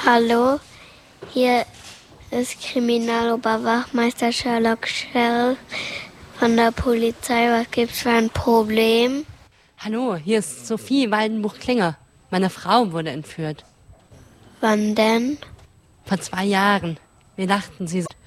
Hallo, hier ist Kriminaloberwachmeister Sherlock Shell von der Polizei. Was gibt's für ein Problem? Hallo, hier ist Sophie Waldenbuch-Klinger. Meine Frau wurde entführt. Wann denn? Vor 2 Jahren. Wir dachten, sie